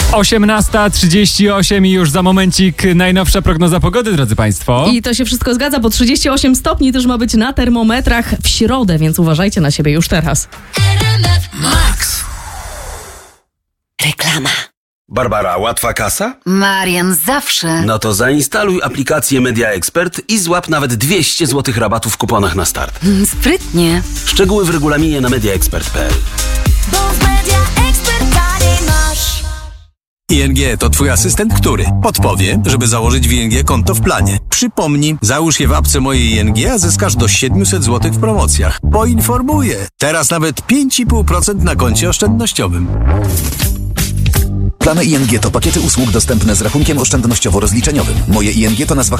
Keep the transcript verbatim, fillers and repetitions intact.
osiemnasta trzydzieści osiem i już za momencik najnowsza prognoza pogody, drodzy Państwo. I to się wszystko zgadza, bo trzydzieści osiem stopni też ma być na termometrach w środę, więc uważajcie na siebie już teraz. Max. Reklama. Barbara, łatwa kasa? Marian, zawsze. No to zainstaluj aplikację Media Expert i złap nawet dwieście złotych rabatu w kuponach na start. Mm, sprytnie. Szczegóły w regulaminie na mediaexpert kropka p l. Bo w Media Expert taniej masz. I N G to twój asystent, który podpowie, żeby założyć w I N G konto w planie. Przypomnij, załóż je w apce mojej I N G, a zyskasz do siedemset złotych w promocjach. Poinformuję. Teraz nawet pięć i pół procent na koncie oszczędnościowym. Plany I N G to pakiety usług dostępne z rachunkiem oszczędnościowo-rozliczeniowym. Moje I N G to nazwa